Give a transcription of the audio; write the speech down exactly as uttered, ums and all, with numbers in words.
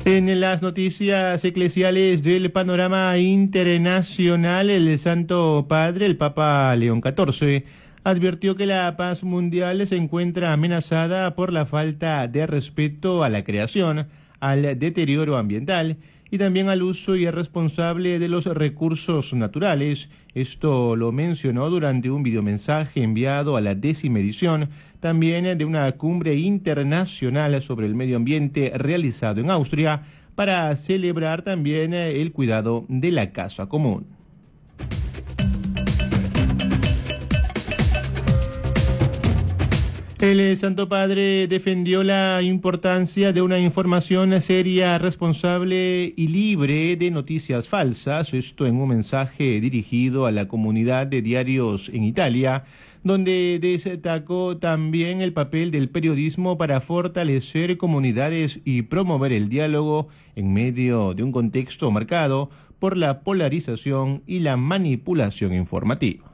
En las noticias eclesiales del panorama internacional, el Santo Padre, el Papa León catorce, advirtió que la paz mundial se encuentra amenazada por la falta de respeto a la creación, al deterioro ambiental y también al uso irresponsable de los recursos naturales. Esto lo mencionó durante un videomensaje enviado a la décima edición, también de una cumbre internacional sobre el medio ambiente realizado en Austria, para celebrar también el cuidado de la casa común. El Santo Padre defendió la importancia de una información seria, responsable y libre de noticias falsas, esto en un mensaje dirigido a la comunidad de diarios en Italia, donde destacó también el papel del periodismo para fortalecer comunidades y promover el diálogo en medio de un contexto marcado por la polarización y la manipulación informativa.